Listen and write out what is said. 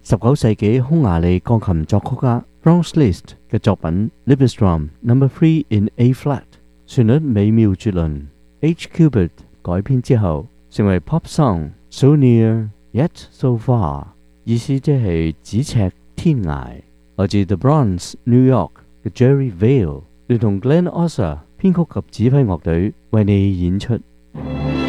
19世紀匈牙利鋼琴作曲家 Franz Liszt 嘅作品 Liebestraum No. 3 in A flat， 旋律美妙絕倫。H. Kubert 改編之後，成為 pop song So Near Yet So Far， 意思即係咫尺天涯。來自 The Bronx New York 嘅 Jerry Vale 聯同 Glenn Osser 編曲及指揮樂隊為你演出。